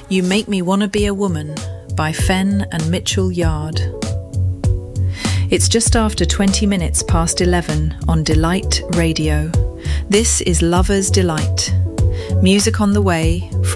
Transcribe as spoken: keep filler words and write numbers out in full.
You Make Me Wanna Be a Woman by Fenn and Mitchell Yard. It's just after twenty minutes past eleven on Delight Radio. This is Lover's Delight. Music on the way for